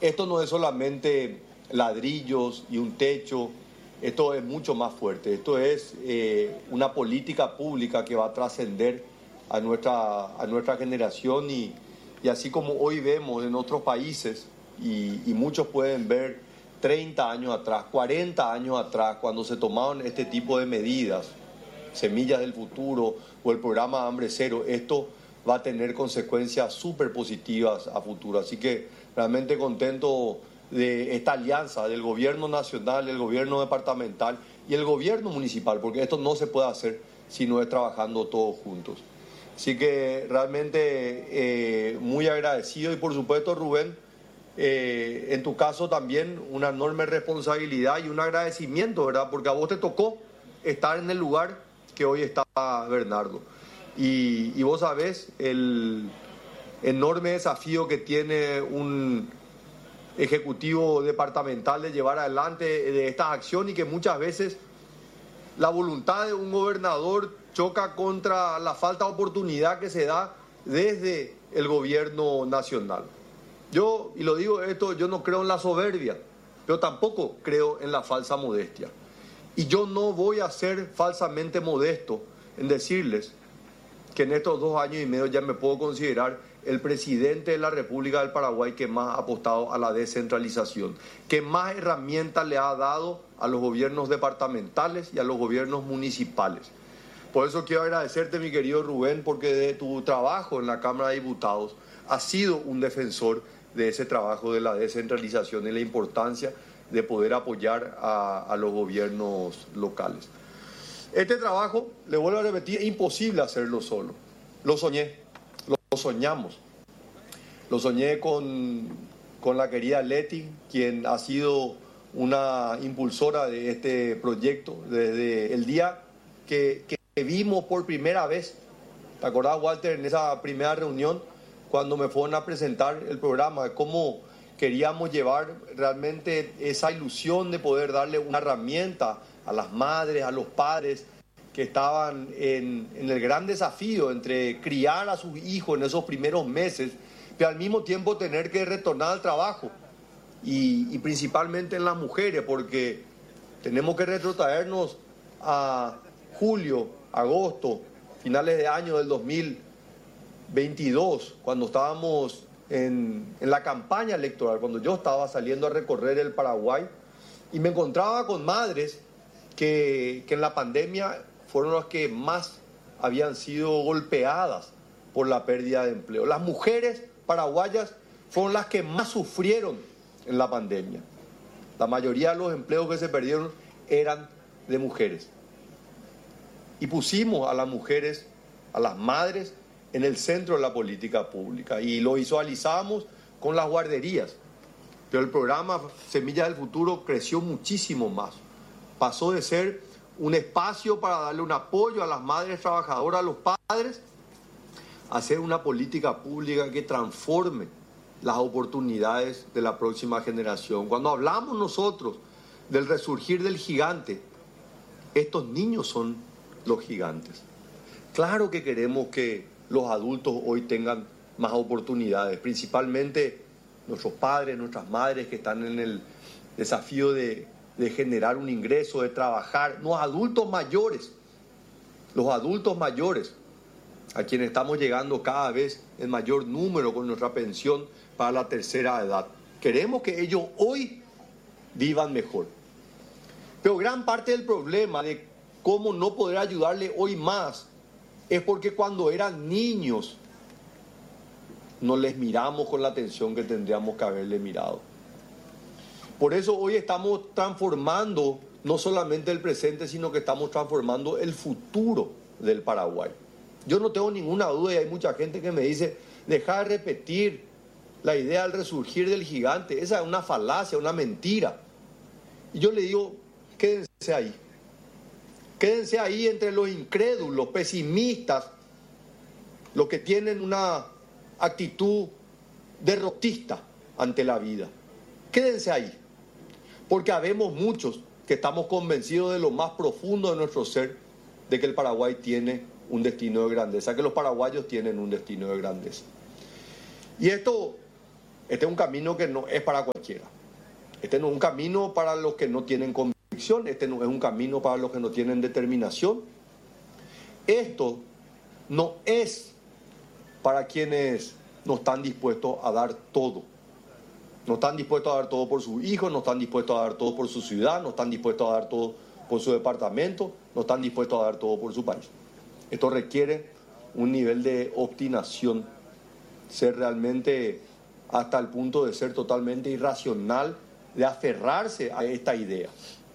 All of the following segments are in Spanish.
esto no es solamente ladrillos y un techo, esto es mucho más fuerte. Esto es una política pública que va a trascender a nuestra generación y así como hoy vemos en otros países y muchos pueden ver 30 años atrás, 40 años atrás, cuando se tomaron este tipo de medidas, Semillas del Futuro o el programa Hambre Cero, esto va a tener consecuencias súper positivas a futuro. Así que realmente contento de esta alianza del gobierno nacional, el gobierno departamental y el gobierno municipal, porque esto no se puede hacer si no es trabajando todos juntos. Así que realmente muy agradecido y por supuesto, Rubén, en tu caso también una enorme responsabilidad y un agradecimiento, ¿verdad? Porque a vos te tocó estar en el lugar que hoy está Bernardo. Y vos sabés el enorme desafío que tiene un ejecutivo departamental de llevar adelante de estas acciones y que muchas veces la voluntad de un gobernador choca contra la falta de oportunidad que se da desde el gobierno nacional. Yo, y lo digo esto, yo no creo en la soberbia, pero tampoco creo en la falsa modestia. Y yo no voy a ser falsamente modesto en decirles que en estos 2 años y medio ya me puedo considerar el presidente de la República del Paraguay que más ha apostado a la descentralización, que más herramientas le ha dado a los gobiernos departamentales y a los gobiernos municipales. Por eso quiero agradecerte, mi querido Rubén, porque de tu trabajo en la Cámara de Diputados has sido un defensor de ese trabajo de la descentralización y la importancia de poder apoyar a los gobiernos locales. Este trabajo, le vuelvo a repetir, es imposible hacerlo solo. Lo soñé, lo soñamos. Lo soñé con la querida Leti, quien ha sido una impulsora de este proyecto desde el día que vimos por primera vez. ¿Te acordás, Walter, en esa primera reunión, cuando me fueron a presentar el programa, cómo queríamos llevar realmente esa ilusión de poder darle una herramienta a las madres, a los padres que estaban en el gran desafío entre criar a sus hijos en esos primeros meses, pero al mismo tiempo tener que retornar al trabajo y principalmente en las mujeres, porque tenemos que retrotraernos a julio, agosto, finales de año del 2022, cuando estábamos en la campaña electoral, cuando yo estaba saliendo a recorrer el Paraguay y me encontraba con madres que en la pandemia fueron las que más habían sido golpeadas por la pérdida de empleo. Las mujeres paraguayas fueron las que más sufrieron en la pandemia. La mayoría de los empleos que se perdieron eran de mujeres. Y pusimos a las mujeres, a las madres, en el centro de la política pública y lo visualizamos con las guarderías. Pero el programa Semillas del Futuro creció muchísimo más. Pasó de ser un espacio para darle un apoyo a las madres trabajadoras, a los padres, a ser una política pública que transforme las oportunidades de la próxima generación. Cuando hablamos nosotros del resurgir del gigante, estos niños son los gigantes. Claro que queremos que los adultos hoy tengan más oportunidades, principalmente nuestros padres, nuestras madres que están en el desafío de generar un ingreso, de trabajar, los adultos mayores, a quienes estamos llegando cada vez en mayor número con nuestra pensión para la tercera edad. Queremos que ellos hoy vivan mejor. Pero gran parte del problema de cómo no poder ayudarle hoy más es porque cuando eran niños no les miramos con la atención que tendríamos que haberle mirado. Por eso hoy estamos transformando no solamente el presente, sino que estamos transformando el futuro del Paraguay. Yo no tengo ninguna duda y hay mucha gente que me dice, deja de repetir la idea del resurgir del gigante. Esa es una falacia, una mentira. Y yo le digo, quédense ahí. Quédense ahí entre los incrédulos, pesimistas, los que tienen una actitud derrotista ante la vida. Quédense ahí, porque habemos muchos que estamos convencidos de lo más profundo de nuestro ser, de que el Paraguay tiene un destino de grandeza, que los paraguayos tienen un destino de grandeza. Y esto Este es un camino que no es para cualquiera. Este no es un camino para los que no tienen convicción, este no es un camino para los que no tienen determinación. Esto no es para quienes no están dispuestos a dar todo. No están dispuestos a dar todo por sus hijos, no están dispuestos a dar todo por su ciudad, no están dispuestos a dar todo por su departamento, no están dispuestos a dar todo por su país. Esto requiere un nivel de obstinación, ser realmente hasta el punto de ser totalmente irracional, de aferrarse a esta idea.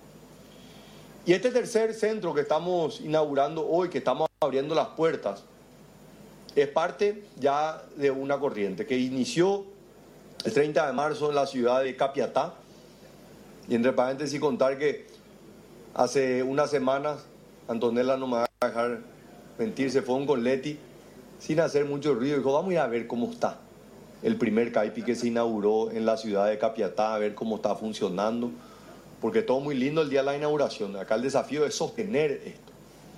Y este tercer centro que estamos inaugurando hoy, que estamos abriendo las puertas, es parte ya de una corriente que inició el 30 de marzo en la ciudad de Capiatá. Y entre paréntesis contar que hace unas semanas, Antonella no me va a dejar mentir, se fue con Leti sin hacer mucho ruido. Dijo, vamos a ir a ver cómo está el primer CAIPI que se inauguró en la ciudad de Capiatá, a ver cómo está funcionando. Porque todo muy lindo el día de la inauguración. Acá el desafío es sostener esto.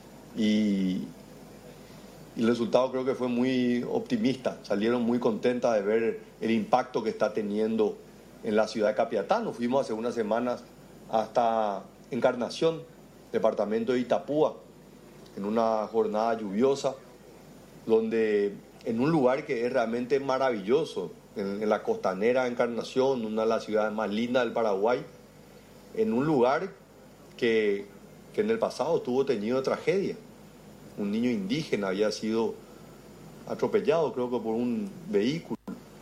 Y el resultado creo que fue muy optimista. Salieron muy contentas de ver el impacto que está teniendo en la ciudad de Capiatá. Nos fuimos hace unas semanas hasta Encarnación, departamento de Itapúa, en una jornada lluviosa, donde en un lugar que es realmente maravilloso, en la costanera de Encarnación, una de las ciudades más lindas del Paraguay, en un lugar que en el pasado tuvo tenido tragedia. Un niño indígena había sido atropellado, creo que por un vehículo,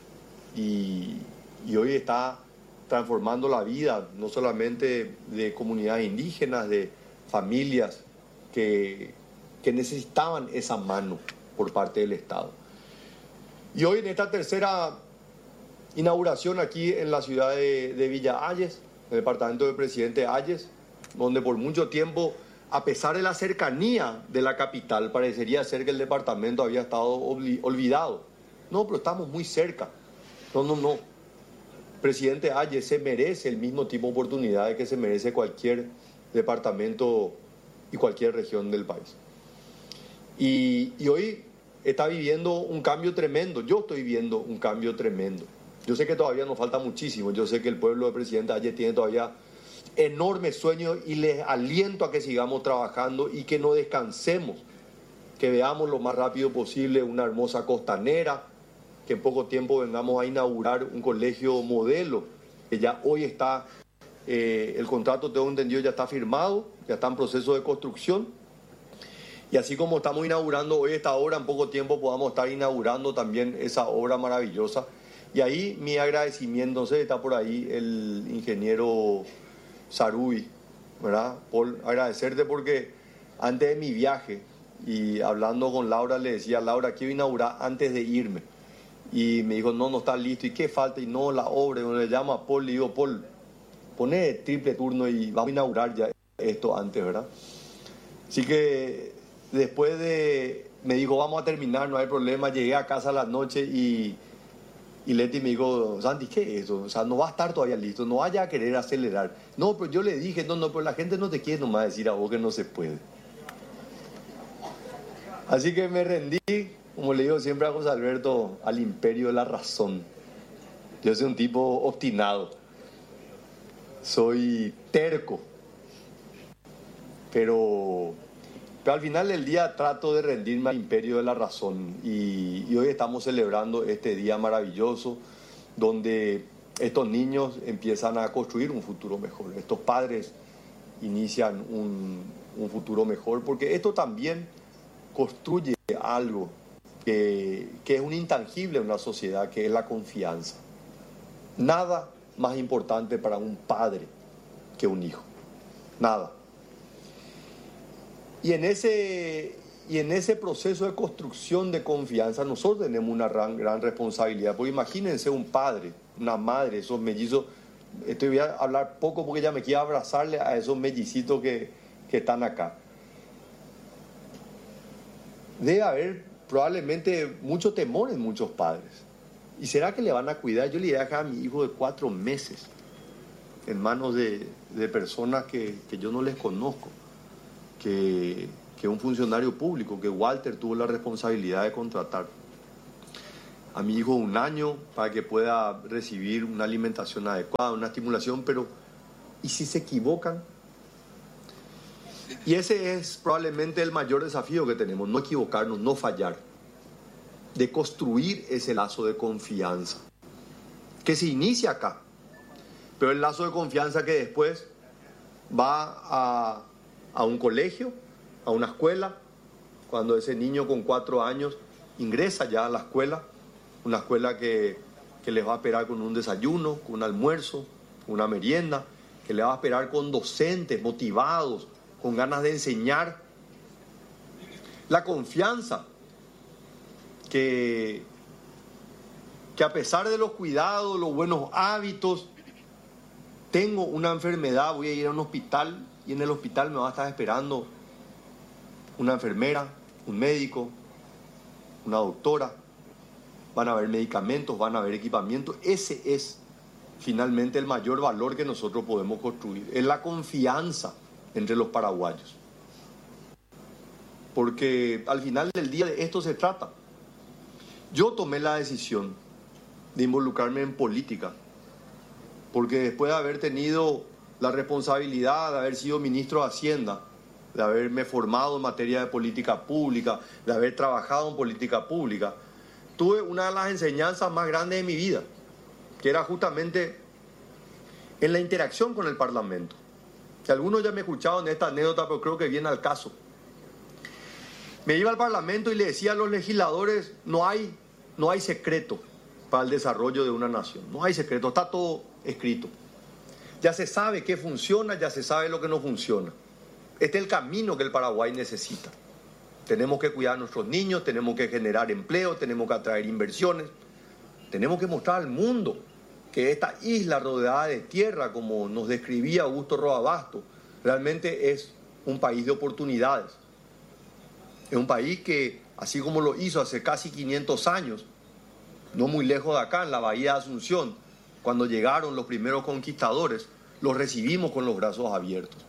y hoy está transformando la vida, no solamente de comunidades indígenas, de familias que necesitaban esa mano por parte del Estado. Y hoy en esta tercera inauguración aquí en la ciudad de Villa Ayes, en el departamento del presidente Ayes, donde por mucho tiempo, a pesar de la cercanía de la capital, parecería ser que el departamento había estado olvidado. No, pero estamos muy cerca. No. Presidente Ayes se merece el mismo tipo de oportunidades que se merece cualquier departamento y cualquier región del país. Y hoy está viviendo un cambio tremendo. Yo estoy viviendo un cambio tremendo. Yo sé que todavía nos falta muchísimo. Yo sé que el pueblo del presidente Ayes tiene todavía enormes sueños y les aliento a que sigamos trabajando y que no descansemos, que veamos lo más rápido posible una hermosa costanera, que en poco tiempo vengamos a inaugurar un colegio modelo, que ya hoy está, el contrato, tengo entendido, ya está firmado, ya está en proceso de construcción. Y así como estamos inaugurando hoy esta obra, en poco tiempo podamos estar inaugurando también esa obra maravillosa. Y ahí mi agradecimiento, no sé, está por ahí el ingeniero Sarubi, ¿verdad? Por agradecerte porque antes de mi viaje y hablando con Laura le decía, Laura, quiero inaugurar antes de irme. Y me dijo, no está listo. ¿Y qué falta? Y no, la obra. Y le llamo a Paul, le digo, Paul, pone triple turno y vamos a inaugurar ya esto antes, ¿verdad? Así que después me dijo, vamos a terminar, no hay problema. Llegué a casa a la noche y Leti me dijo, Santi, ¿qué es eso? O sea, no va a estar todavía listo, no vaya a querer acelerar. No, pero yo le dije, no, pero la gente no te quiere nomás decir a vos que no se puede. Así que me rendí, como le digo siempre a José Alberto, al imperio de la razón. Yo soy un tipo obstinado, soy terco, pero al final del día trato de rendirme al imperio de la razón y hoy estamos celebrando este día maravilloso donde estos niños empiezan a construir un futuro mejor, estos padres inician un futuro mejor, porque esto también construye algo que es un intangible en una sociedad, que es la confianza. Nada más importante para un padre que un hijo, nada. Y en ese proceso de construcción de confianza nosotros tenemos una gran responsabilidad, porque imagínense un padre, una madre, esos mellizos, voy a hablar poco porque ya me quiero abrazarle a esos mellicitos que están acá. Debe haber probablemente mucho temor en muchos padres. ¿Y será que le van a cuidar? Yo le voy a dejar a mi hijo de 4 meses en manos de personas que yo no les conozco, que un funcionario público, que Walter tuvo la responsabilidad de contratar. a mi hijo de 1 año para que pueda recibir una alimentación adecuada, una estimulación, pero ¿y si se equivocan? Y ese es probablemente el mayor desafío que tenemos, no equivocarnos, no fallar, de construir ese lazo de confianza, que se inicia acá, pero el lazo de confianza que después va a un colegio, a una escuela, cuando ese niño con 4 años ingresa ya a la escuela, una escuela que les va a esperar con un desayuno, con un almuerzo, con una merienda, que le va a esperar con docentes motivados, con ganas de enseñar. La confianza que a pesar de los cuidados, los buenos hábitos, tengo una enfermedad, voy a ir a un hospital y en el hospital me va a estar esperando una enfermera, un médico, una doctora, van a haber medicamentos, van a haber equipamientos. Ese es finalmente el mayor valor que nosotros podemos construir, es la confianza entre los paraguayos. Porque al final del día de esto se trata. Yo tomé la decisión de involucrarme en política, porque después de haber tenido la responsabilidad de haber sido ministro de Hacienda, de haberme formado en materia de política pública, de haber trabajado en política pública, tuve una de las enseñanzas más grandes de mi vida, que era justamente en la interacción con el Parlamento. Que algunos ya me escucharon esta anécdota, pero creo que viene al caso. Me iba al Parlamento y le decía a los legisladores, no hay secreto para el desarrollo de una nación, no hay secreto, está todo escrito. Ya se sabe qué funciona, ya se sabe lo que no funciona. Este es el camino que el Paraguay necesita. Tenemos que cuidar a nuestros niños, tenemos que generar empleo, tenemos que atraer inversiones, tenemos que mostrar al mundo que esta isla rodeada de tierra, como nos describía Augusto Roabasto, realmente es un país de oportunidades. Es un país que, así como lo hizo hace casi 500 años, no muy lejos de acá, en la Bahía de Asunción, cuando llegaron los primeros conquistadores, los recibimos con los brazos abiertos.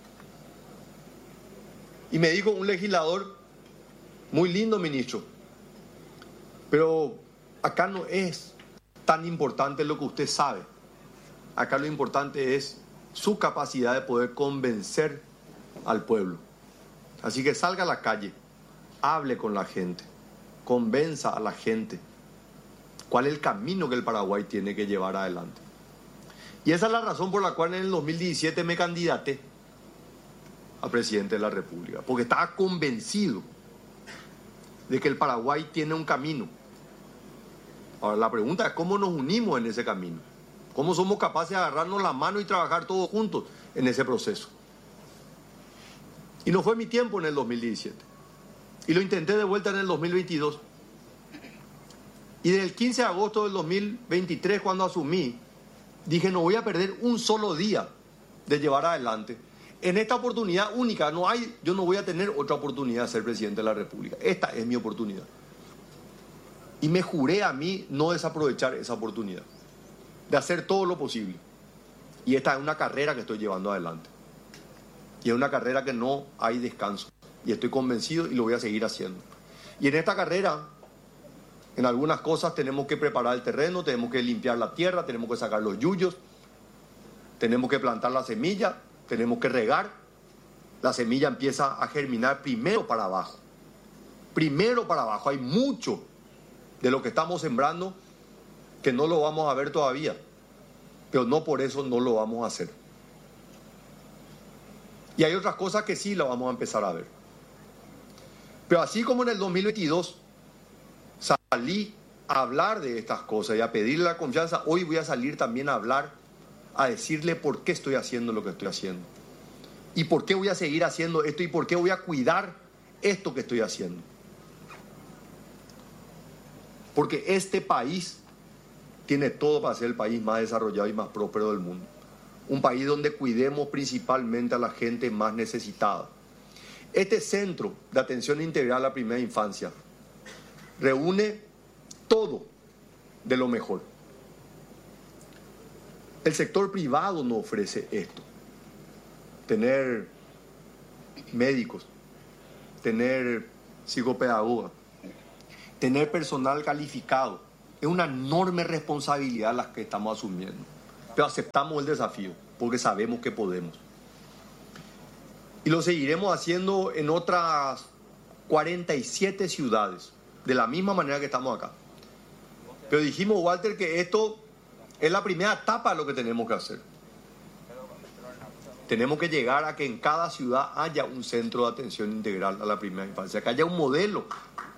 Y me dijo un legislador, muy lindo ministro, pero acá no es tan importante lo que usted sabe. Acá lo importante es su capacidad de poder convencer al pueblo. Así que salga a la calle, hable con la gente, convenza a la gente cuál es el camino que el Paraguay tiene que llevar adelante. Y esa es la razón por la cual en el 2017 me candidaté a presidente de la República, porque estaba convencido de que el Paraguay tiene un camino. Ahora la pregunta es cómo nos unimos en ese camino, cómo somos capaces de agarrarnos la mano y trabajar todos juntos en ese proceso. Y no fue mi tiempo en el 2017, y lo intenté de vuelta en el 2022. Y desde el 15 de agosto del 2023, cuando asumí, dije no voy a perder un solo día de llevar adelante. En esta oportunidad única, yo no voy a tener otra oportunidad de ser presidente de la República. Esta es mi oportunidad. Y me juré a mí no desaprovechar esa oportunidad, de hacer todo lo posible. Y esta es una carrera que estoy llevando adelante. Y es una carrera que no hay descanso. Y estoy convencido y lo voy a seguir haciendo. Y en esta carrera, en algunas cosas tenemos que preparar el terreno, tenemos que limpiar la tierra, tenemos que sacar los yuyos, tenemos que plantar la semilla, tenemos que regar. La semilla empieza a germinar primero para abajo. Primero para abajo. Hay mucho de lo que estamos sembrando que no lo vamos a ver todavía, pero no por eso no lo vamos a hacer. Y hay otras cosas que sí lo vamos a empezar a ver. Pero así como en el 2022 salí a hablar de estas cosas y a pedirle la confianza, hoy voy a salir también a hablar, a decirle por qué estoy haciendo lo que estoy haciendo. Y por qué voy a seguir haciendo esto y por qué voy a cuidar esto que estoy haciendo. Porque este país tiene todo para ser el país más desarrollado y más próspero del mundo. Un país donde cuidemos principalmente a la gente más necesitada. Este centro de atención integral a la primera infancia reúne todo de lo mejor. El sector privado no ofrece esto. Tener médicos, tener psicopedagogas, tener personal calificado Es una enorme responsabilidad la que estamos asumiendo. Pero aceptamos el desafío porque sabemos que podemos. Y lo seguiremos haciendo en otras 47 ciudades, de la misma manera que estamos acá. Pero dijimos, Walter, que esto es la primera etapa de lo que tenemos que hacer. Tenemos que llegar a que en cada ciudad haya un centro de atención integral a la primera infancia, que haya un modelo.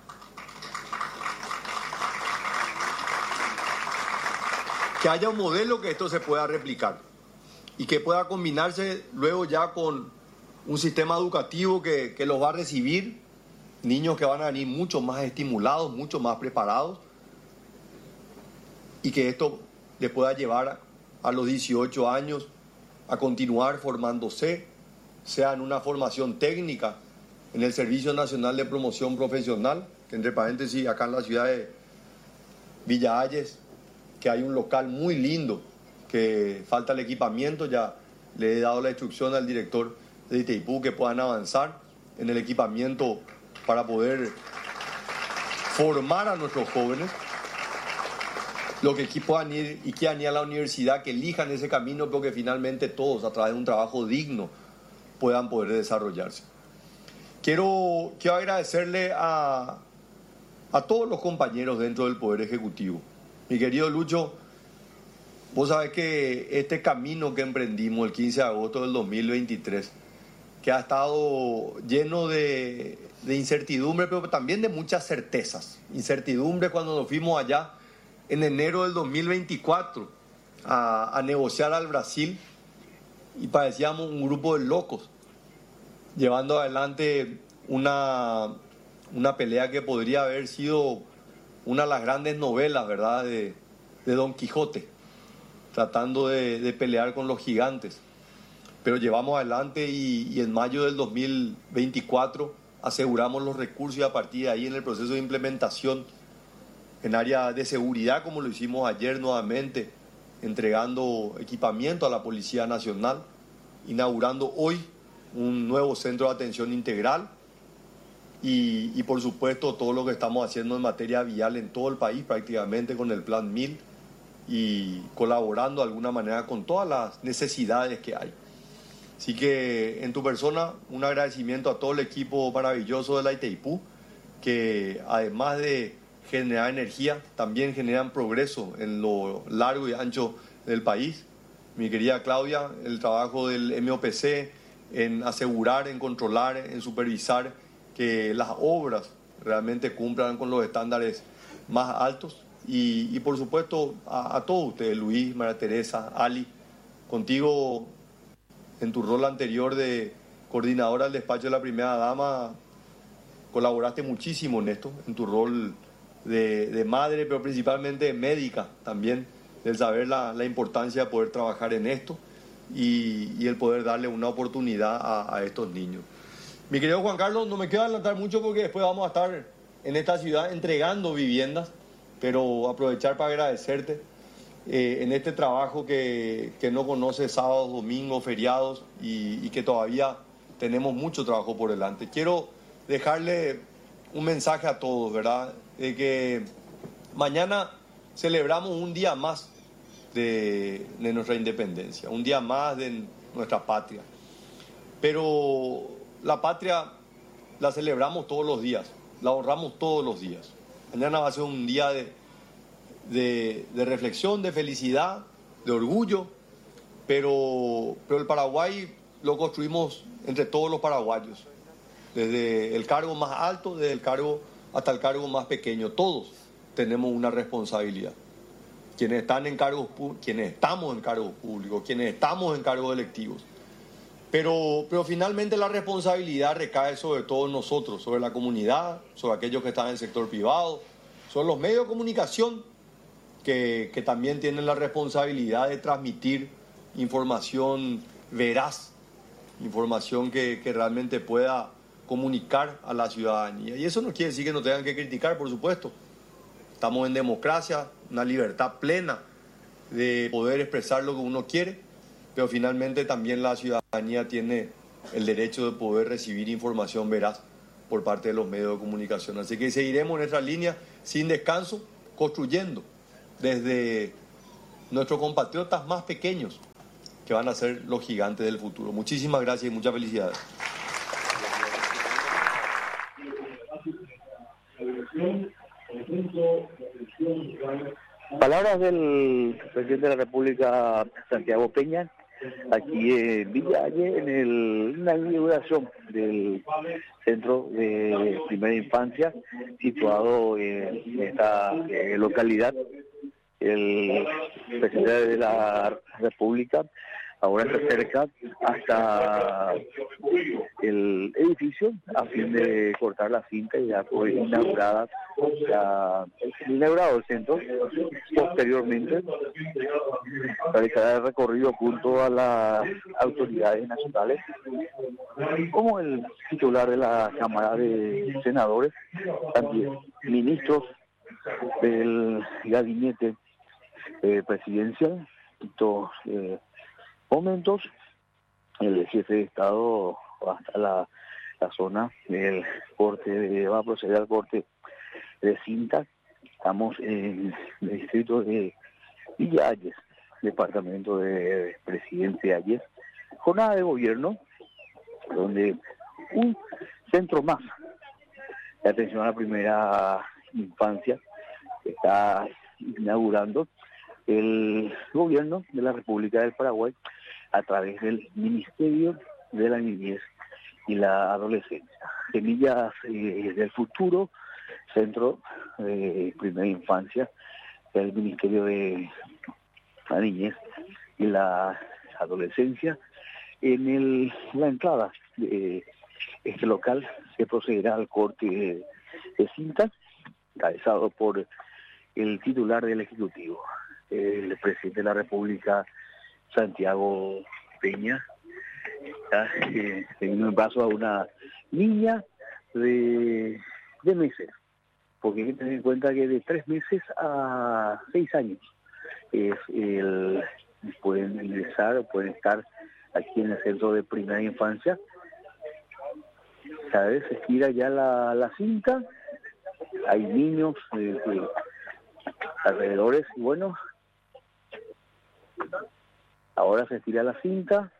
Que haya un modelo que esto se pueda replicar y que pueda combinarse luego ya con un sistema educativo que los va a recibir, niños que van a venir mucho más estimulados, mucho más preparados, y que esto les pueda llevar a los 18 años a continuar formándose, sea en una formación técnica, en el Servicio Nacional de Promoción Profesional, que entre paréntesis acá en la ciudad de Villa Hayes, que hay un local muy lindo, que falta el equipamiento, ya le he dado la instrucción al director de Itaipú que puedan avanzar en el equipamiento para poder formar a nuestros jóvenes, los que puedan ir y quieran ir a la universidad, que elijan ese camino, pero que finalmente todos, a través de un trabajo digno, puedan poder desarrollarse. Quiero agradecerle a todos los compañeros dentro del Poder Ejecutivo. Mi querido Lucho, vos sabés que este camino que emprendimos el 15 de agosto del 2023, que ha estado lleno de incertidumbre, pero también de muchas certezas. Incertidumbre cuando nos fuimos allá en enero del 2024 a negociar al Brasil y parecíamos un grupo de locos, llevando adelante una pelea que podría haber sido una de las grandes novelas, ¿verdad?, de Don Quijote, tratando de pelear con los gigantes. Pero llevamos adelante y en mayo del 2024 aseguramos los recursos y a partir de ahí en el proceso de implementación en área de seguridad, como lo hicimos ayer nuevamente, entregando equipamiento a la Policía Nacional, inaugurando hoy un nuevo centro de atención integral y por supuesto todo lo que estamos haciendo en materia vial en todo el país prácticamente con el Plan 1000 y colaborando de alguna manera con todas las necesidades que hay. Así que en tu persona un agradecimiento a todo el equipo maravilloso de la Itaipú, que además de generar energía, también generan progreso en lo largo y ancho del país. Mi querida Claudia, el trabajo del MOPC en asegurar, en controlar, en supervisar que las obras realmente cumplan con los estándares más altos. Y por supuesto a todos ustedes, Luis, María Teresa, Ali, contigo en tu rol anterior de coordinadora del despacho de la primera dama, colaboraste muchísimo en esto, en tu rol de madre, pero principalmente de médica también, del saber la importancia de poder trabajar en esto y el poder darle una oportunidad a estos niños. Mi querido Juan Carlos, no me quiero adelantar mucho porque después vamos a estar en esta ciudad entregando viviendas, pero aprovechar para agradecerte en este trabajo que no conoce sábados, domingos, feriados y que todavía tenemos mucho trabajo por delante. Quiero dejarle un mensaje a todos, ¿verdad? De que mañana celebramos un día más de nuestra independencia, un día más de nuestra patria. Pero la patria la celebramos todos los días, la honramos todos los días. Mañana va a ser un día de reflexión, de felicidad, de orgullo, pero el Paraguay lo construimos entre todos los paraguayos, desde el cargo más alto, desde el cargo hasta el cargo más pequeño. Todos tenemos una responsabilidad. Quienes están en cargos, quienes estamos en cargos públicos, quienes estamos en cargos electivos. Pero finalmente la responsabilidad recae sobre todos nosotros, sobre la comunidad, sobre aquellos que están en el sector privado, sobre los medios de comunicación que también tienen la responsabilidad de transmitir información veraz, información que realmente pueda comunicar a la ciudadanía. Y eso no quiere decir que no tengan que criticar, por supuesto. Estamos en democracia, una libertad plena de poder expresar lo que uno quiere, pero finalmente también la ciudadanía tiene el derecho de poder recibir información veraz por parte de los medios de comunicación. Así que seguiremos en nuestra línea sin descanso, construyendo desde nuestros compatriotas más pequeños, que van a ser los gigantes del futuro. Muchísimas gracias y muchas felicidades. Palabras del presidente de la República, Santiago Peña, aquí en Villa Allé, en la inauguración del centro de primera infancia situado en esta localidad. El presidente de la República ahora se acerca hasta el edificio a fin de cortar la cinta y ya fue inaugurado el centro. Posteriormente realizará el recorrido junto a las autoridades nacionales, como el titular de la Cámara de Senadores, también ministros del gabinete presidencial, estos momentos, el jefe de Estado hasta la zona del corte, va a proceder al corte de cinta. Estamos en el distrito de Villa Allé, departamento de Presidente Allé, jornada de gobierno, donde un centro más de atención a la primera infancia está inaugurando el gobierno de la República del Paraguay a través del Ministerio de la Niñez y la Adolescencia. Semillas del Futuro, Centro de Primera Infancia del Ministerio de la Niñez y la Adolescencia. En la entrada de este local se procederá al corte de cinta, encabezado por el titular del Ejecutivo, el presidente de la República, Santiago Peña. Está teniendo en brazo a una niña de meses, porque hay que tener en cuenta que de 3 meses a 6 años pueden ingresar, pueden estar aquí en el centro de primera infancia. Cada vez se estira ya la cinta, hay niños alrededores, y bueno, ahora se estira la cinta.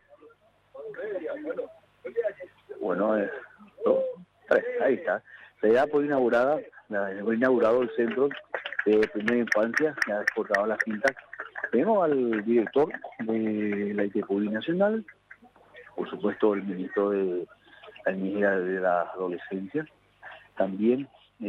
Bueno, 2, 3, ahí está. Se da por inaugurado el centro de primera infancia, se ha cortado la cinta. Tenemos al director de la ITPUI Nacional, por supuesto el ministro de la Niñez y de la Adolescencia, también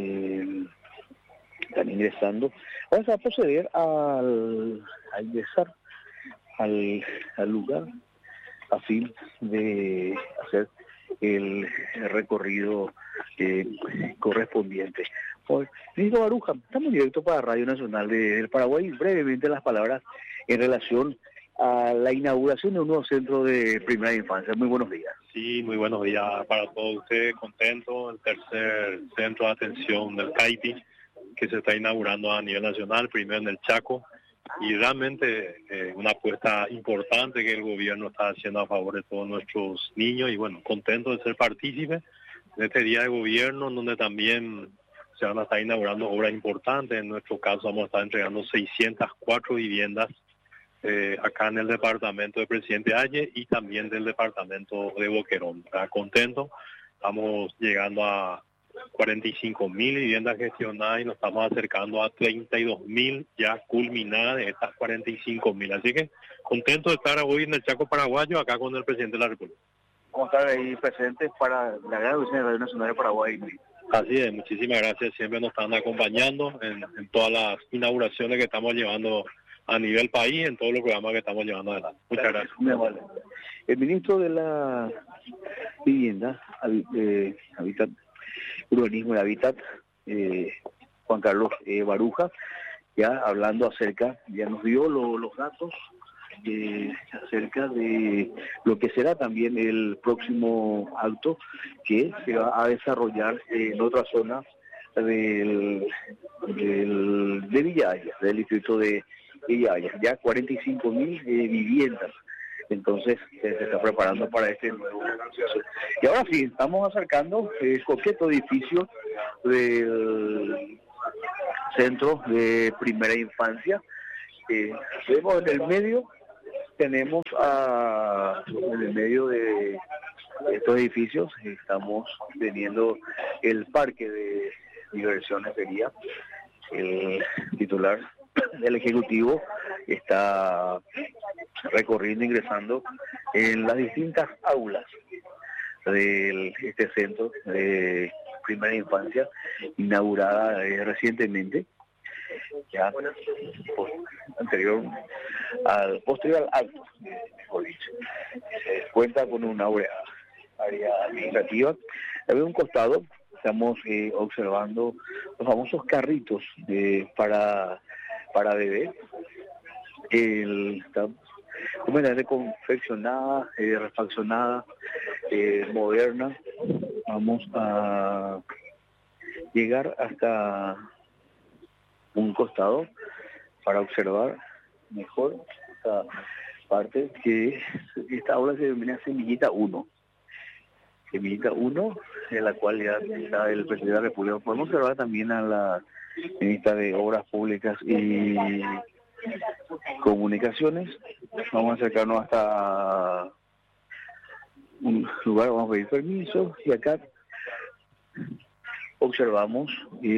están ingresando. Vamos a proceder a ingresar al lugar a fin de hacer el recorrido correspondiente. Ministro Baruja, estamos directo para Radio Nacional del Paraguay. Brevemente las palabras en relación a la inauguración de un nuevo centro de primera infancia. Muy buenos días. Sí, muy buenos días para todos ustedes. Contento, el tercer centro de atención del CAIPI que se está inaugurando a nivel nacional, primero en el Chaco, y realmente una apuesta importante que el gobierno está haciendo a favor de todos nuestros niños, y bueno, contento de ser partícipe de este día de gobierno, en donde también se van a estar inaugurando obras importantes. En nuestro caso vamos a estar entregando 604 viviendas acá en el departamento de Presidente Allé y también del departamento de Boquerón. Contento, estamos llegando a 45.000 viviendas gestionadas y nos estamos acercando a 32.000 ya culminadas de estas 45.000. Así que contento de estar hoy en el Chaco paraguayo, acá con el presidente de la República. ¿Cómo estar ahí presentes para la gran audiencia de Radio Nacional de Paraguay? Así es, muchísimas gracias. Siempre nos están acompañando en todas las inauguraciones que estamos llevando a nivel país, en todos los programas que estamos llevando adelante. Muchas gracias. Muy amable. El ministro de la Vivienda, Hábitat, Urbanismo y Hábitat, Juan Carlos Baruja, ya hablando acerca, ya nos dio los datos acerca de lo que será también el próximo acto que se va a desarrollar en otra zona de Villa Allé, del distrito de Villa Allé, ya 45.000 viviendas. Entonces se está preparando para este nuevo proceso. Y ahora sí, estamos acercando el coqueto edificio del centro de primera infancia. Vemos en el medio, tenemos en el medio de estos edificios, estamos teniendo el parque de diversiones, sería el titular del Ejecutivo está recorriendo, ingresando en las distintas aulas de este centro de primera infancia, inaugurada recientemente, ya posterior al acto, mejor dicho. Cuenta con una área administrativa. A un costado estamos observando los famosos carritos para bebé. Está completamente confeccionada, refaccionada, moderna. Vamos a llegar hasta un costado para observar mejor esta parte, que esta aula se denomina Semillita 1. Semillita 1, en la cual ya está el presidente de la República. Podemos observar también a la ministra de Obras Públicas y Comunicaciones. Vamos a acercarnos hasta un lugar, vamos a pedir permiso, y acá observamos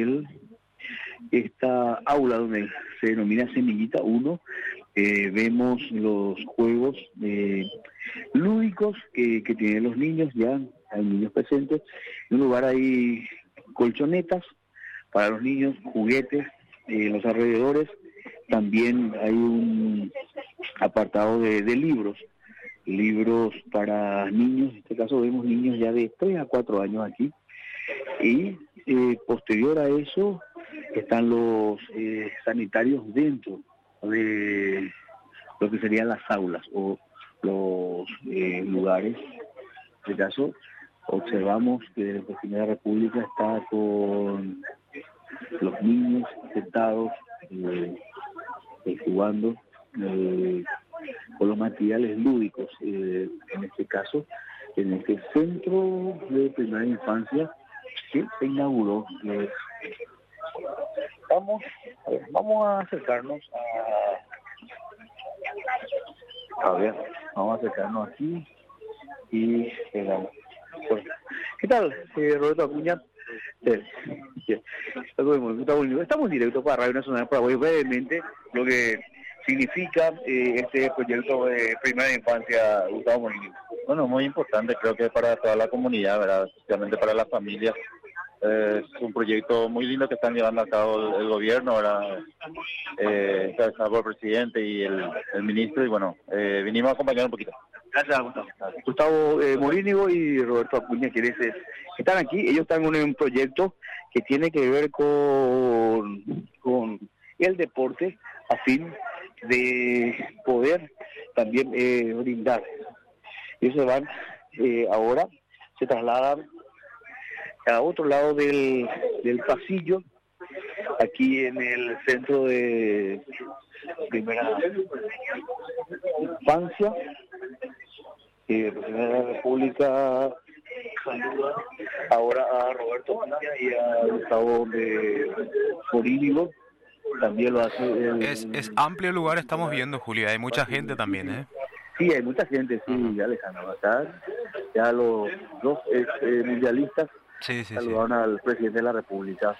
esta aula donde se denomina Semillita 1. Vemos los juegos lúdicos que tienen los niños, ya hay niños presentes. En un lugar hay colchonetas para los niños, juguetes en los alrededores. También hay un apartado de libros para niños. En este caso vemos niños ya de 3 a 4 años aquí. Y posterior a eso están los sanitarios dentro de lo que serían las aulas o los lugares. En este caso observamos que el presidente de la República está con los niños sentados, jugando con los materiales lúdicos, en este caso, en este centro de primera infancia que se inauguró. Vamos a acercarnos vamos a acercarnos aquí y llegamos. ¿Qué tal, Roberto Acuña? Estamos en directo para Radio Nacional Paraguay. Brevemente, lo que significa este proyecto de primera infancia, Gustavo Morini. Bueno, muy importante, creo que para toda la comunidad, ¿verdad? Especialmente para las familias. Es un proyecto muy lindo que están llevando a cabo el gobierno, ¿verdad? Encabezado por el presidente y el ministro, y bueno, vinimos a acompañar un poquito. Gracias, Gustavo. Gustavo Morínigo y Roberto Acuña, quienes están aquí. Ellos están en un proyecto que tiene que ver con el deporte, a fin de poder también brindar. Ellos se van ahora, se trasladan a otro lado del pasillo, aquí en el centro de primera infancia. El presidente de la República saluda ahora a Roberto Acuña y a Gustavo Morínigo. También lo hace. Es amplio el lugar, estamos viendo, Julio. Hay mucha gente también, ¿eh? Sí, hay mucha gente, sí, Alejandro. Acá ya los dos mundialistas saludaron al presidente de la República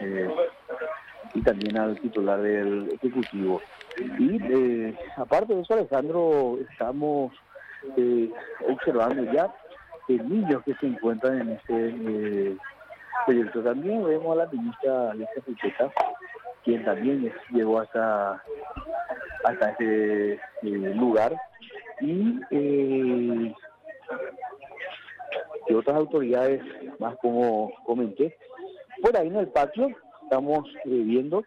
y también al titular del Ejecutivo. Y aparte de eso, Alejandro, estamos observando ya niños que se encuentran en este proyecto. También vemos a la ministra Alicia Pucheta, quien también llegó hasta este lugar, y otras autoridades más, como comenté. Por ahí en el patio estamos viendo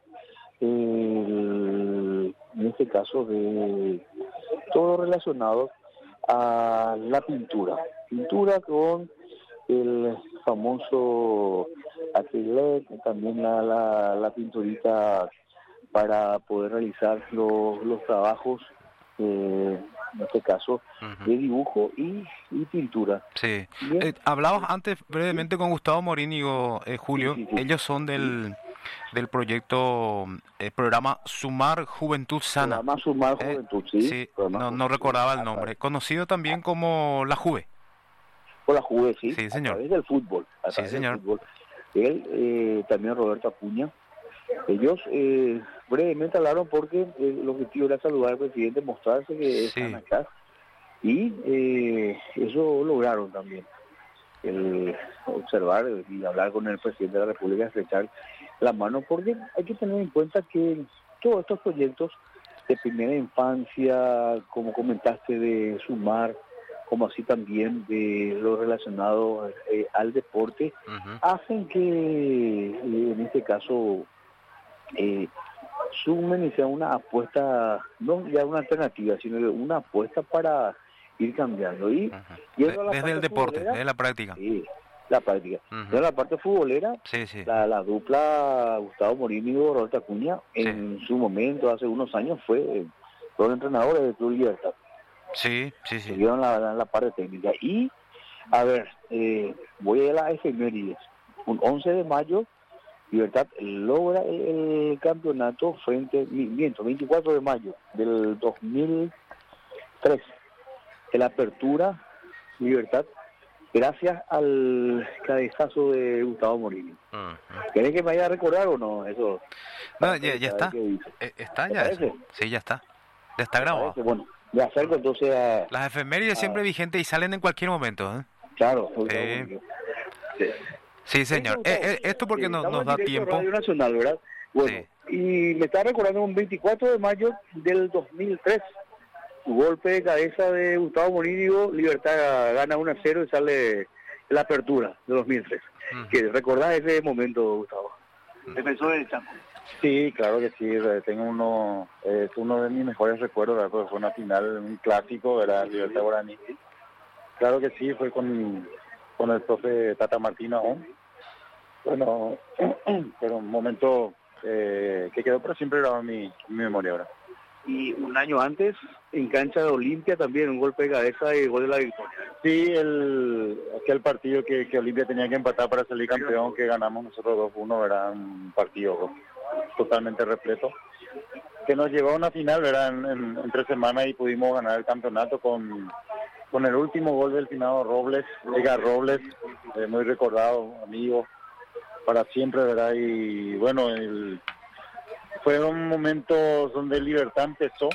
en este caso de todo relacionado a la pintura con el famoso acrylic, también la pinturita para poder realizar los trabajos, en este caso de dibujo y pintura. Sí. Hablabas antes brevemente con Gustavo Morínigo, Julio. Sí. Ellos son del del proyecto, el programa Sumar Juventud Sana. Programa Sumar Juventud, sí. Sí, no recordaba el nombre. Conocido también como la Juve. Por la Juve, sí. Sí, señor. A través del fútbol. Sí, señor. Él, también Roberto Acuña. Ellos brevemente hablaron porque el objetivo era saludar al presidente, mostrarse que están acá. Y eso lograron también. El observar y hablar con el presidente de la República, estrechar la mano, porque hay que tener en cuenta que todos estos proyectos de primera infancia, como comentaste, de Sumar, como así también de lo relacionado al deporte, hacen que en este caso sumen y sea una apuesta, no ya una alternativa, sino una apuesta para ir cambiando. Y desde el deporte, desde la práctica. Sí, la práctica. Desde la parte futbolera, la dupla Gustavo Morini y Roberto Acuña, en su momento, hace unos años, fue los entrenadores del Club Libertad. Sí. Siguieron la parte técnica. Y, a ver, voy a la efemérides. Un 11 de mayo, Libertad logra el campeonato 24 de mayo del 2003. La apertura, Libertad, gracias al cabezazo de Gustavo Morini. ¿Querés que me vaya a recordar o no? Eso. No, ya está. ¿Está ya? Sí, ya está. Ya está grabado. Bueno, me acerco entonces a... Las efemérides siempre vigentes y salen en cualquier momento, ¿eh? Claro. Sí, señor. Esto porque nos da tiempo. Radio Nacional, ¿verdad? Bueno, y me está recordando un 24 de mayo del 2003. Golpe de cabeza de Gustavo Morini, Libertad gana 1-0 y sale la apertura de 2003. ¿Recordás ese momento, Gustavo? Defensor del Chaco. Sí, claro que sí. Tengo es uno de mis mejores recuerdos, ¿verdad? Porque fue una final, un clásico, ¿verdad? Libertad Guaraní. Claro que sí, fue con el profe Tata Martino aún. Bueno, pero un momento que quedó para siempre grabado en mi memoria ahora. Y un año antes, en cancha de Olimpia también, un golpe de cabeza y gol de la victoria. Sí, aquel partido que Olimpia tenía que empatar para salir campeón, que ganamos nosotros 2-1, era un partido totalmente repleto, que nos llevó a una final, ¿verdad? En 3 semanas y pudimos ganar el campeonato con el último gol del finado Robles, Edgar Robles, muy recordado, amigo, para siempre, ¿verdad? Y bueno, fueron momentos donde Libertad empezó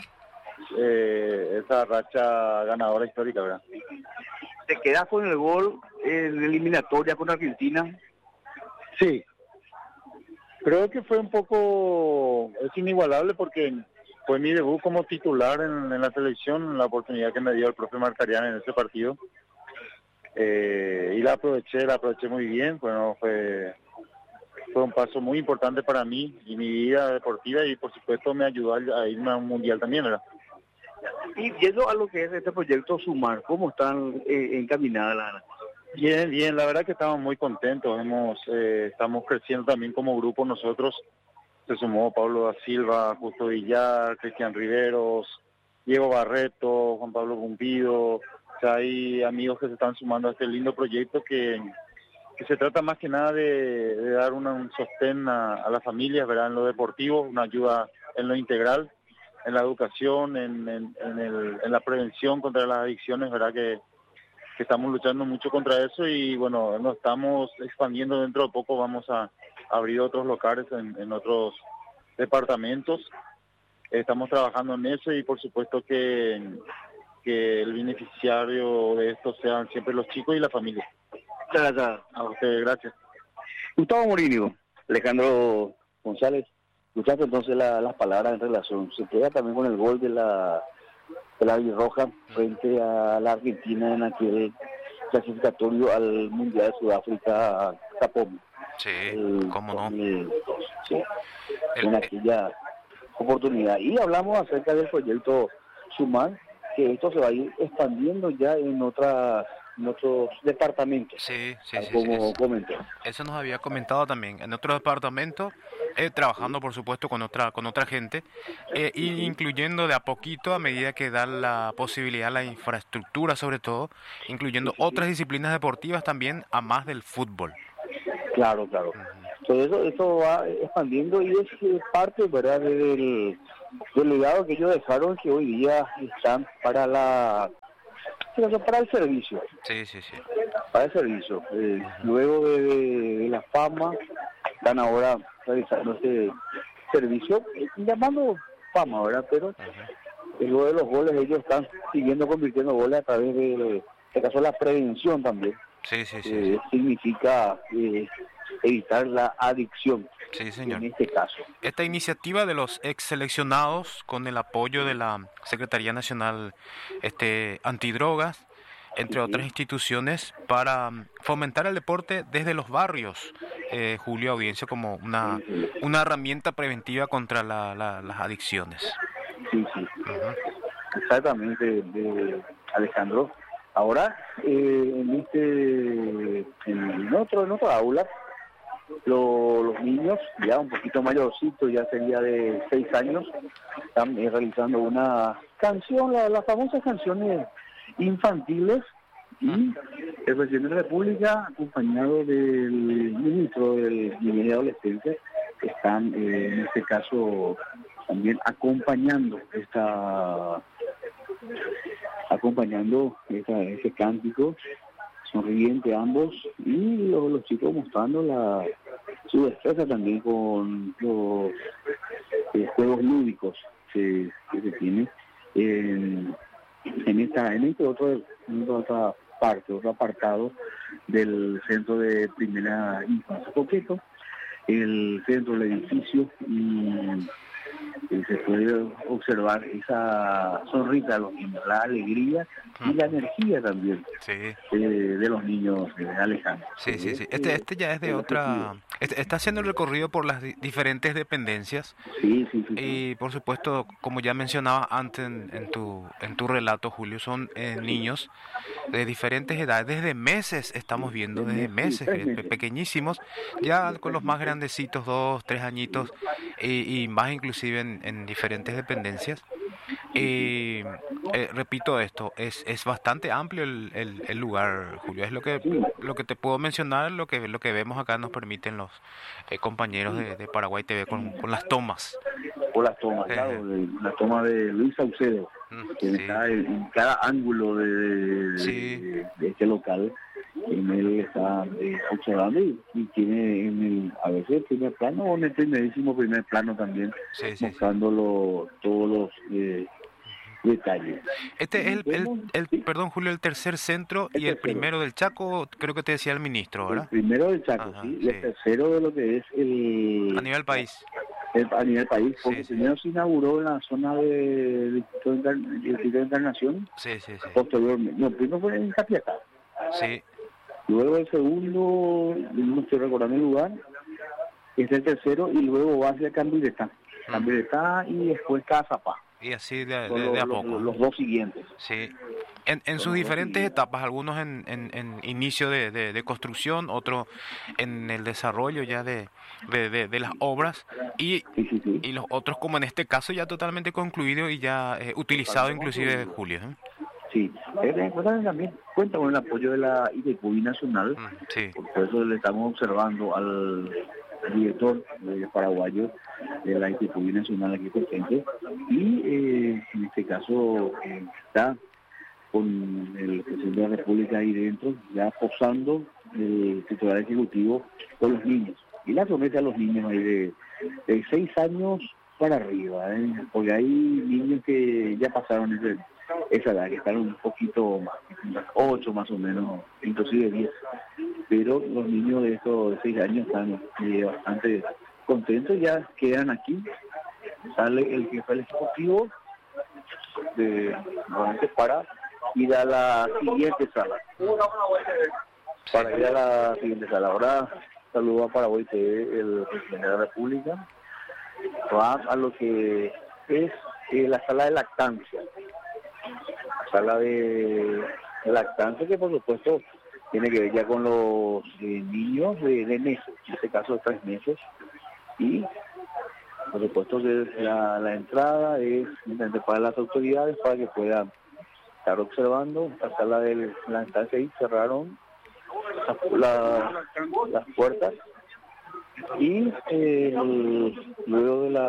esa racha ganadora histórica, ¿verdad? ¿Te quedas con el gol en eliminatoria con Argentina? Sí. Creo que fue es inigualable porque fue mi debut como titular en la selección, la oportunidad que me dio el profe Marcarián en ese partido. Y la aproveché muy bien. Bueno, fue un paso muy importante para mí y mi vida deportiva, y por supuesto me ayudó a irme a un mundial también, ¿verdad? Y viendo a lo que es este proyecto Sumar, ¿cómo están encaminadas las cosas? Bien, la verdad que estamos muy contentos. Estamos creciendo también como grupo nosotros. Se sumó Pablo da Silva, Justo Villar, Cristian Riveros, Diego Barreto, Juan Pablo Cumpido. O sea, hay amigos que se están sumando a este lindo proyecto que se trata más que nada de dar un sostén a las familias, ¿verdad? En lo deportivo, una ayuda en lo integral, en la educación, en la prevención contra las adicciones, ¿verdad? Que estamos luchando mucho contra eso y bueno, nos estamos expandiendo. Dentro de poco vamos a abrir otros locales en otros departamentos. Estamos trabajando en eso y por supuesto que el beneficiario de esto sean siempre los chicos y la familia. Muchas gracias. A ustedes, gracias. Gustavo Morini, Alejandro González, escuchaste entonces las palabras en relación. Se queda también con el gol de la Roja frente a la Argentina en aquel clasificatorio al Mundial de Sudáfrica, Japón. Sí, cómo no. Sí, en aquella oportunidad. Y hablamos acerca del proyecto Sumar, que esto se va a ir expandiendo ya en otros departamentos. Sí. Como comentó. Eso nos había comentado también. En otros departamentos, trabajando por supuesto con otra gente, y incluyendo de a poquito, a medida que da la posibilidad, la infraestructura sobre todo, incluyendo otras disciplinas deportivas también, a más del fútbol. Claro. Todo eso va expandiendo y es parte, ¿verdad?, del legado que ellos dejaron, que hoy día están para el servicio. Sí. Para el servicio. Luego de la fama, están ahora realizando este servicio, llamando fama, ¿verdad? Pero luego de los goles, ellos están siguiendo convirtiendo goles a través de, en este caso, la prevención también. Sí. Significa evitar la adicción. Sí, señor. En este caso. Esta iniciativa de los ex seleccionados, con el apoyo de la Secretaría Nacional Antidrogas, entre otras instituciones, para fomentar el deporte desde los barrios, Julio Audiencia, como una herramienta preventiva contra las adicciones. Sí. Exactamente, Alejandro. Ahora, en otra aula, los niños, ya un poquito mayorcitos, ya sería de 6 años, están realizando una canción, las famosas canciones infantiles, y el presidente de la República, acompañado del ministro del Niñez y Adolescencia, están en este caso también acompañando este cántico, sonriente ambos, y los chicos mostrando su destreza también con los juegos lúdicos que se tiene en otra parte, otro apartado del centro de primera infancia, completo, el centro del edificio, y se puede observar esa sonrisa de los niños, la alegría y la energía también de los niños, Alejandro. Sí. Este ya es de otra... Está haciendo el recorrido por las diferentes dependencias. Sí. Y por supuesto, como ya mencionaba antes en tu relato, Julio, son niños de diferentes edades, desde meses estamos viendo, desde meses, pequeñísimos, ya con los más grandecitos, 2, 3 añitos, y más inclusive en diferentes dependencias. Y repito esto, es bastante amplio el lugar, Julio. Es lo que te puedo mencionar, lo que vemos acá nos permiten los compañeros de Paraguay TV con las tomas. Por las tomas, claro, la toma de Luis Saucedo, que está en cada ángulo de este local. Él está observando y tiene a veces el primer plano o en el primer plano también, mostrándolo todos los detalles. Este es perdón, Julio, el tercer centro y el primero del Chaco, creo que te decía el ministro, ¿verdad? El primero del Chaco, y el tercero de lo que es a nivel país. A nivel país, porque primero se inauguró en la zona de Distrito de Encarnación. Posteriormente, no, primero fue en Capiatá. Luego el segundo, no estoy recordando el lugar, es el tercero, y luego va hacia Cambireta y después Cazapá. Y así de a poco. Los dos siguientes. Sí. En sus diferentes etapas, algunos en inicio de construcción, otros en el desarrollo ya de las obras, y los otros, como en este caso, ya totalmente concluido y ya utilizado inclusive, Julio. Sí, también cuenta con el apoyo de la ITPUBI Nacional, por eso le estamos observando al director paraguayo de la ITPUBI Nacional aquí presente, y en este caso está con el presidente de la República ahí dentro, ya posando el titular ejecutivo con los niños, y la somete a los niños ahí de 6 años para arriba, porque hay niños que ya pasaron esa edad, que están un poquito más, 8 más o menos, inclusive 10, pero los niños de estos de 6 años están bastante contentos, ya quedan aquí, sale el jefe del ejecutivo nuevamente para ir a la siguiente sala. Ahora saludo a Paraguay TV, el presidente de la República, va a lo que es la sala de lactancia. Sala de lactancia que por supuesto tiene que ver ya con los niños de meses, en este caso de 3 meses, y por supuesto que la entrada es para las autoridades para que puedan estar observando la sala de la instancia. Ahí cerraron las puertas Y luego de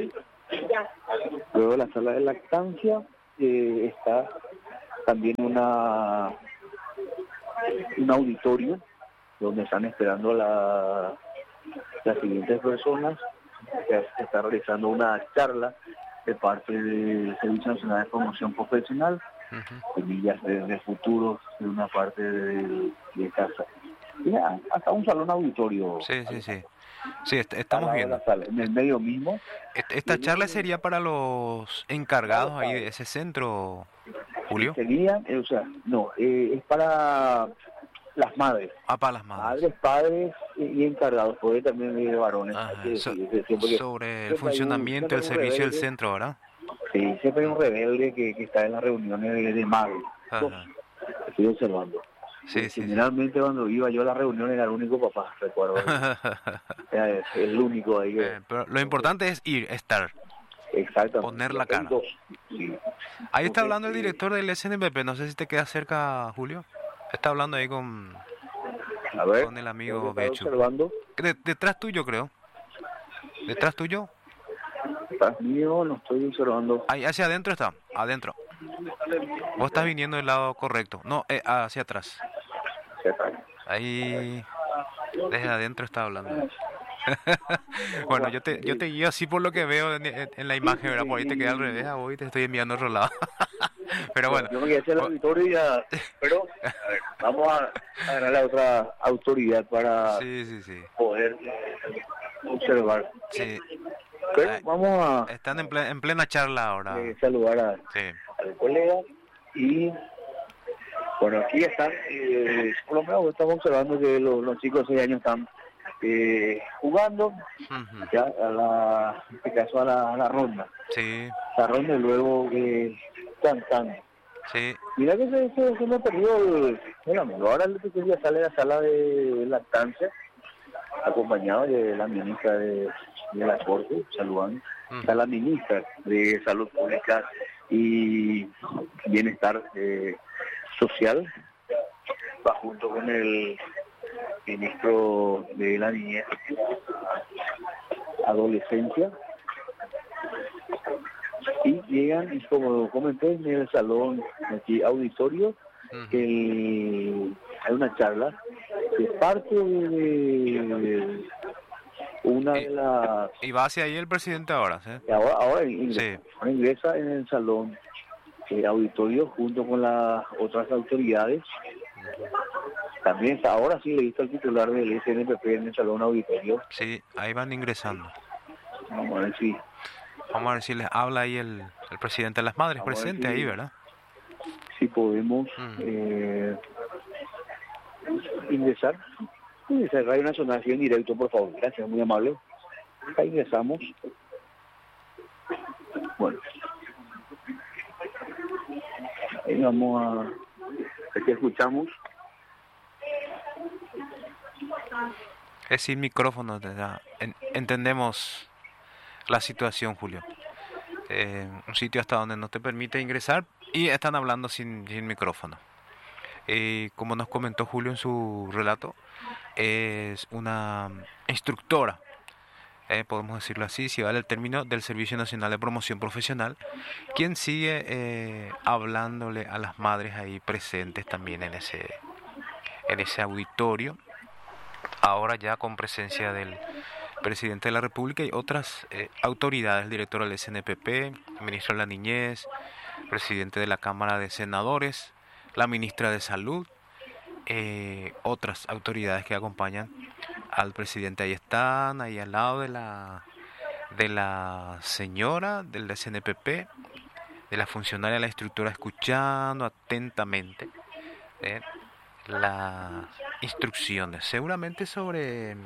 la sala de lactancia está también un auditorio donde están esperando las siguientes personas. Se está realizando una charla de parte del Servicio Nacional de Promoción Profesional, semillas de futuros de una parte de casa. Ya, hasta un salón auditorio. Sí, estamos viendo. En el medio mismo. Esta charla sería para los encargados ahí de ese centro, Julio. Es para las madres. Para las madres. Padres y encargados, porque también hay varones. Sobre el funcionamiento del servicio del centro, ¿verdad? Sí, siempre hay un rebelde que está en las reuniones de madres. Estoy observando. Generalmente cuando iba yo a las reuniones era el único papá, recuerdo. Era el único ahí. Pero lo importante es estar. Exactamente. Poner la cara. Sí. Ahí está hablando el director del SNPP, no sé si te queda cerca, Julio. Está hablando ahí con el amigo Bechu. Detrás tuyo, creo. ¿Detrás tuyo? Detrás mío no estoy observando. Ahí, hacia adentro está, adentro. Vos estás viniendo del lado correcto. No, hacia atrás. Ahí, desde adentro está hablando. Bueno, yo te guío así por lo que veo en la imagen, ¿verdad? Por ahí te queda al revés, hoy te estoy enviando a otro lado. Pero bueno. Yo me quedé hacia el auditorio ya, pero a ver, vamos a ganar la otra autoridad para poder observar. Sí. Pero vamos a... Están en plena charla ahora. Saludar al colega y... Bueno, aquí están, por lo menos estamos observando que los chicos de 6 años están jugando, ya en este caso a la ronda. Sí. La ronda y luego cantando. Sí. Mira que se me perdió el amigo. Ahora el pequeño sale a la sala de lactancia, acompañado de la ministra de la Corte, saludando. Está la ministra de Salud Pública y Bienestar Social, va junto con el ministro de la Niñez, Adolescencia, y llegan, como comenté, en el salón aquí auditorio, hay una charla de parte de una de las... Y va hacia ahí el presidente ahora, ¿sí? Ahora ingresa en el salón auditorio junto con las otras autoridades. También ahora sí le he visto al titular del SNPP en el salón auditorio. Sí, ahí van ingresando. Vamos a ver si les habla ahí el presidente de las madres presente ahí, ¿verdad? Si podemos ingresar. Radio Nacional en directo, por favor. Gracias, muy amable. Ahí ingresamos. Bueno. Ahí vamos a... Aquí escuchamos. Es sin micrófono, entendemos la situación, Julio. Un sitio hasta donde no te permite ingresar y están hablando sin micrófono. Como nos comentó Julio en su relato, es una instructora, podemos decirlo así, si vale el término, del Servicio Nacional de Promoción Profesional, quien sigue hablándole a las madres ahí presentes también en ese auditorio, ahora ya con presencia del presidente de la República y otras autoridades, el director del SNPP, el ministro de la Niñez, presidente de la Cámara de Senadores, la ministra de Salud, otras autoridades que acompañan al presidente. Ahí están, ahí al lado de la señora del SNPP, de la funcionaria de la instructora, escuchando atentamente las instrucciones, seguramente sobre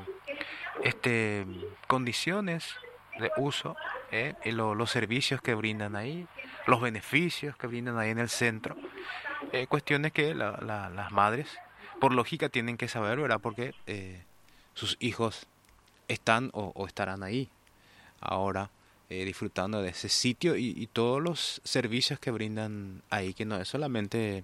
condiciones de uso, y los servicios que brindan ahí, los beneficios que brindan ahí en el centro, cuestiones que las madres por lógica tienen que saber, ¿verdad? Porque sus hijos están o estarán ahí ahora disfrutando de ese sitio y todos los servicios que brindan ahí, que no es solamente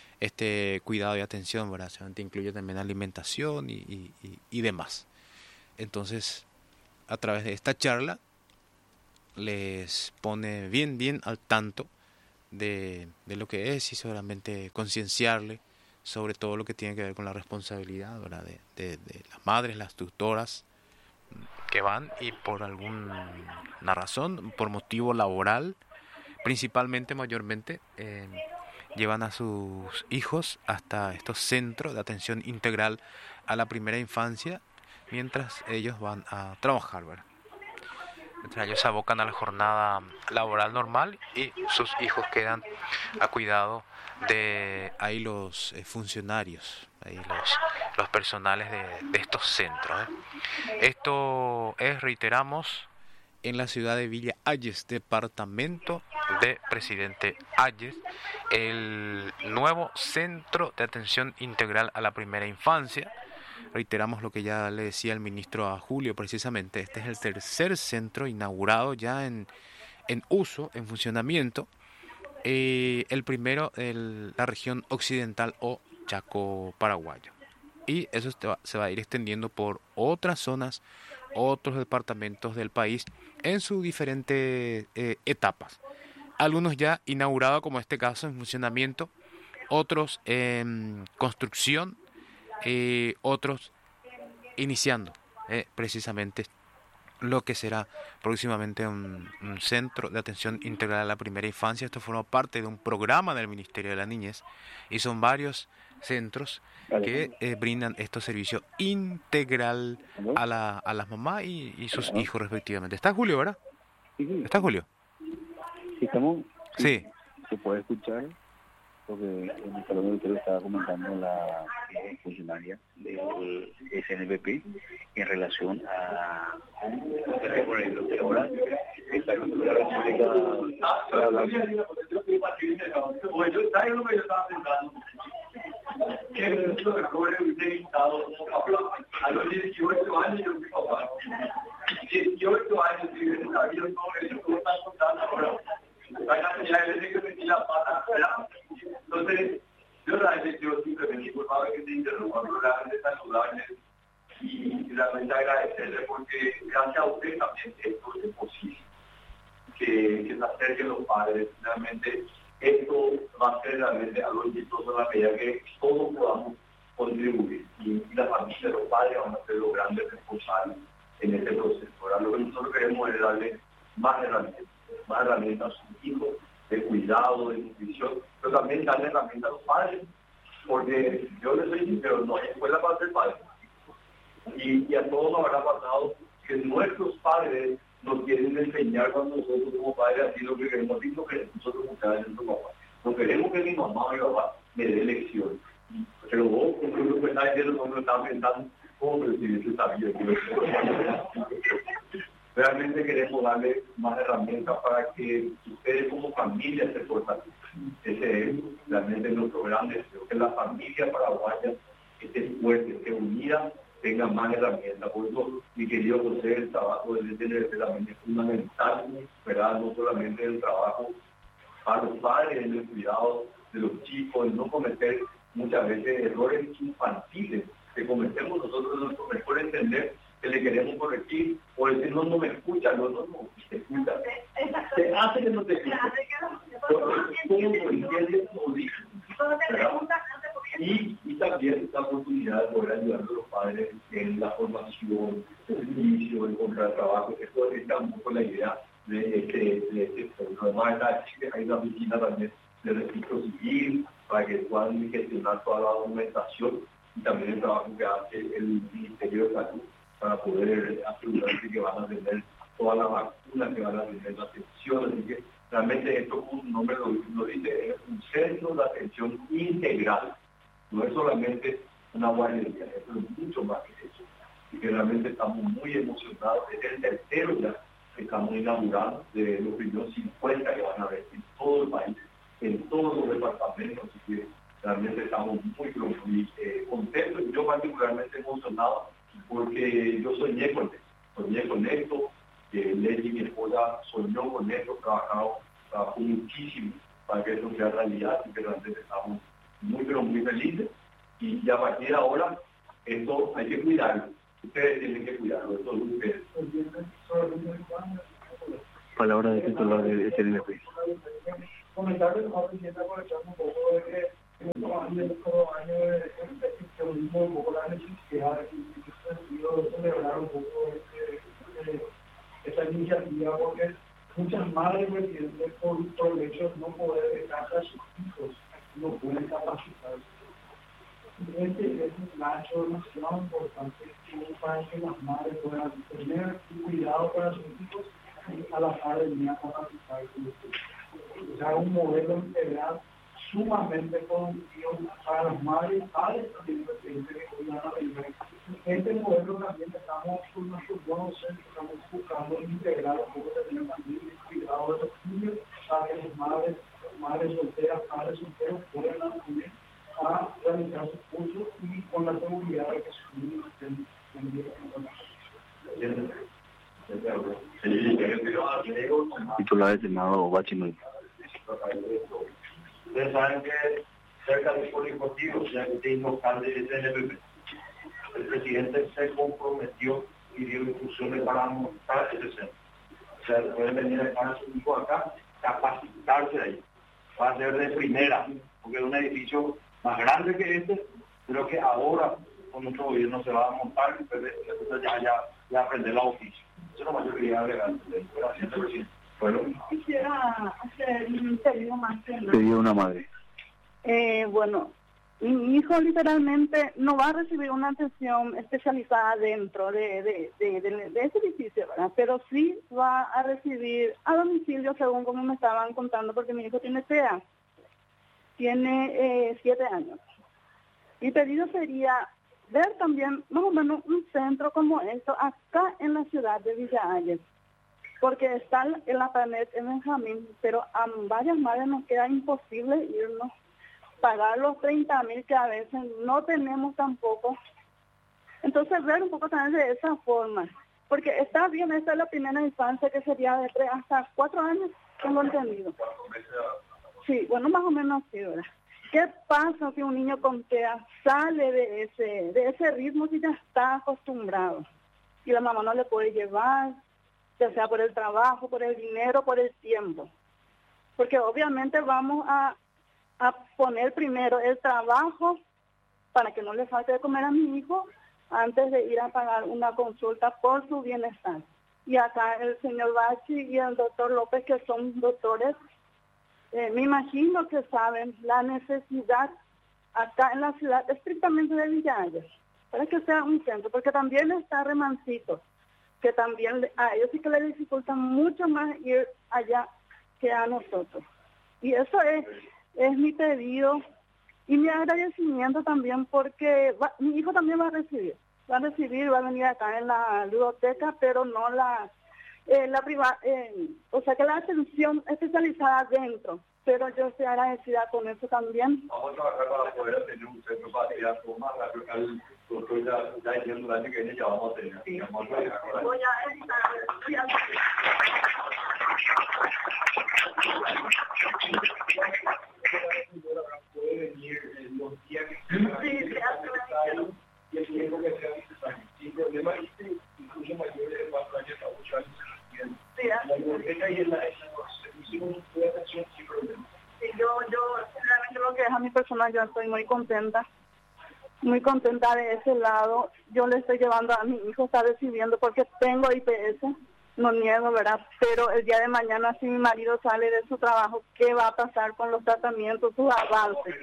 cuidado y atención, ¿verdad? Solamente incluye también alimentación y demás. Entonces, a través de esta charla, les pone bien al tanto de lo que es y seguramente concienciarle sobre todo lo que tiene que ver con la responsabilidad, ¿verdad? De las madres, las tutoras que van y por alguna razón, por motivo laboral, principalmente, mayormente, llevan a sus hijos hasta estos centros de atención integral a la primera infancia mientras ellos van a trabajar, ¿verdad? Mientras ellos se abocan a la jornada laboral normal y sus hijos quedan a cuidado de ahí los funcionarios, ahí los personales de estos centros, ¿eh? Esto es, reiteramos, en la ciudad de Villa Ayes, departamento de Presidente Ayes, el nuevo centro de atención integral a la primera infancia. Reiteramos lo que ya le decía el ministro a Julio, precisamente, este es el tercer centro inaugurado ya en uso, en funcionamiento. El primero en la región occidental o Chaco paraguayo. Y eso se va a ir extendiendo por otras zonas, otros departamentos del país en sus diferentes etapas. Algunos ya inaugurados, como este caso, en funcionamiento, otros en construcción, otros iniciando precisamente lo que será próximamente un centro de atención integral a la primera infancia. Esto forma parte de un programa del Ministerio de la Niñez y son varios centros que brindan estos servicios integral a las mamás y sus hijos respectivamente. ¿Está Julio, verdad? ¿Está Julio? Sí, estamos. Sí. Se puede escuchar, porque en el salón de auditorio estaba comentando la funcionaria del SNPP en relación a ahora esta cultura de la República para hablar. Yo estaba pensando que el recuerdo que usted estado a los 18 años yo fui papá. 18 años y yo sabía todo eso que están contando ahora. Ya desde que metí la pata, ¿verdad? Entonces, yo simplemente por favor que te interrumpa, realmente saludable y realmente agradecerle porque gracias a usted también esto es posible. Que se acerquen los padres, realmente esto va a ser realmente algo exitoso en la medida que todos podamos contribuir y la familia, los padres van a ser los grandes responsables en este proceso. Ahora lo que nosotros queremos es darle más herramientas a sus hijos, de cuidado, de nutrición, pero también darle herramientas a los padres, porque yo les soy sincero, no hay escuela para ser padres. Y a todos nos habrá pasado que nuestros padres nos quieren enseñar cuando nosotros como padres así lo que queremos, así lo que nosotros como padres nuestro papá. No queremos que mi mamá o mi papá me dé lecciones. Pero vos, con lo que estás diciendo, cuando estás pensando, ¿cómo recibir esa vida? Realmente queremos darle más herramientas para que ustedes como familia se fortalezcan. Ese es realmente nuestro gran deseo, que la familia paraguaya esté fuerte, esté unida, tenga más herramientas. Por eso, mi querido José, el trabajo del DNRP también es fundamental, ¿verdad? No solamente el trabajo para los padres, en el cuidado de los chicos, en no cometer muchas veces errores infantiles que cometemos nosotros, por entender que le queremos corregir, o decir, no me escucha, no te escucha. Se hace que no te escucha. ¿Cómo lo entiendes? Lo dices. Y también esta oportunidad de poder ayudar a los padres en la formación, el inicio, encontrar trabajo. Esto es un poco la idea de este programa. Además, hay una oficina también de registro civil para que puedan gestionar toda la documentación y también el trabajo que hace el Ministerio de Salud para poder asegurarse que van a tener todas las vacunas, que van a tener la atención. Así que realmente esto, como su nombre lo dice, es un centro de atención integral. No es solamente una guardería, esto es mucho más que eso. Y que realmente estamos muy emocionados. Es el tercero ya que estamos inaugurando de los primeros 50 que van a haber en todo el país, en todos los departamentos. Así que realmente estamos muy contentos y yo particularmente emocionado porque yo soñé con esto, Leti, mi esposa, soñó con esto, trabajó muchísimo para que esto sea realidad y que realmente estamos muy felices y a partir de ahora esto hay que cuidarlo, ustedes tienen que cuidarlo, todos ustedes. Palabra de titular del SNP. Comentarles a la presidenta, aprovechando un poco de que en estos años se unió un poco la necesidad de celebrar un poco esta iniciativa, porque muchas madres presidentes por el hecho de no poder dejar a sus hijos no pueden capacitarse. Este es un gancho demasiado importante para que las madres puedan tener cuidado para sus hijos y a la par venir a capacitarse. O sea, un modelo integral sumamente productivo para las madres, padres también presidentes que cuidan a la vida. Este modelo también estamos con nuestros buenos centros, estamos buscando integrar un poco tener también el cuidado de los niños para que las madres solteras, padres solteros puedan acudir a realizar sus cursos y con la seguridad de que sus niños estén bien. Titular del Senado, Bachino. Ustedes saben que cerca del polideportivo, ya que tiene local de SNP, el presidente se comprometió y dio instrucciones para montar ese centro. O sea, pueden venir a dejar a sus hijos acá, capacitarse ahí. Va a ser de primera, porque es un edificio más grande que este, pero que ahora con nuestro gobierno se va a montar y entonces ya aprender la oficio. Eso es lo más que quería agregar. Bueno. Quisiera hacer un pedido más. Pedido una madre. Bueno, mi hijo literalmente no va a recibir una atención especializada dentro de ese edificio, ¿verdad? Pero sí va a recibir a domicilio, según como me estaban contando, porque mi hijo tiene TEA, tiene 7 años. Mi pedido sería ver también más o menos un centro como esto acá en la ciudad de Villa Ayes, porque está en la Planet en Benjamín, pero a varias madres nos queda imposible irnos, pagar los 30.000 que a veces no tenemos tampoco. Entonces ver un poco también de esa forma, porque está bien, esta es la primera infancia que sería de 3 hasta 4 años, tengo entendido. Sí, bueno, más o menos así, ¿verdad? ¿Qué pasa si un niño con TEA sale de ese ritmo que ya está acostumbrado y la mamá no le puede llevar, ya sea por el trabajo, por el dinero, por el tiempo? Porque obviamente vamos a poner primero el trabajo para que no le falte de comer a mi hijo antes de ir a pagar una consulta por su bienestar. Y acá el señor Bachi y el doctor López, que son doctores, me imagino que saben la necesidad acá en la ciudad, estrictamente de Villa Ayes, para que sea un centro, porque también está Remancito, que también a ellos sí que les dificulta mucho más ir allá que a nosotros. Y eso es mi pedido y mi agradecimiento también, porque mi hijo también va a recibir, va a venir acá en la ludoteca, pero no la privada, o sea que la atención especializada dentro, pero yo estoy agradecida con eso también. Vamos a trabajar para poder tener un centro para tirar más rápido que el doctor ya diciendo el año que viene ya vamos a tener. Sí. Voy a puede venir los días que y el tiempo que sea necesario. Sin problema, incluso mayores de 4 años a 8 años. La biblioteca y el servicio de atención sin problema. Sí, yo realmente lo que es a mi persona, yo estoy muy contenta de ese lado. Yo le estoy llevando a mi hijo, está recibiendo porque tengo IPS, no niego, ¿verdad? Pero el día de mañana, si mi marido sale de su trabajo, ¿qué va a pasar con los tratamientos, sus avances?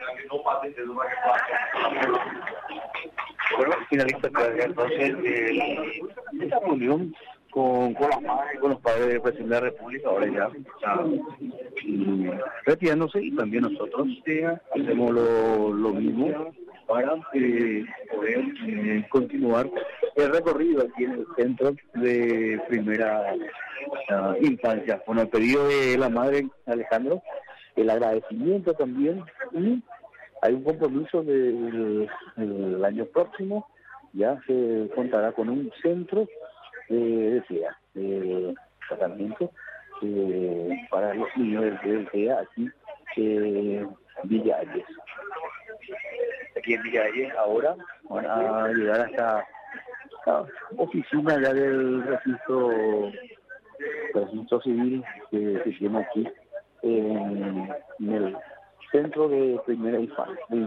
Bueno, finaliza entonces esta reunión con las madres y con los padres del presidente de la República. Ahora ya está retirándose y también nosotros hacemos lo mismo para poder continuar el recorrido aquí en el centro de primera infancia. Bueno, el pedido de la madre Alejandro, el agradecimiento también, y hay un compromiso del año próximo, ya se contará con un centro de tratamiento para los niños del CEA aquí en Villa Ayes. Aquí en Villa Ayes ahora van a llegar hasta la oficina ya del registro civil que se tiene aquí en el centro de primera infancia.